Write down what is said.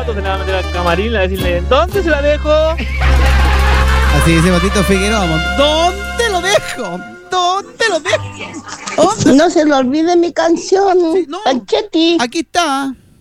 zapatos, se la va a meter al camarín, le va a decirle, ¿dónde se la dejo? Así dice Patito Figueroa. ¿Dónde lo dejo? ¿Dónde lo dejo? ¿Dónde? No se le olvide mi canción, Sí, no. Panchetti. Aquí está.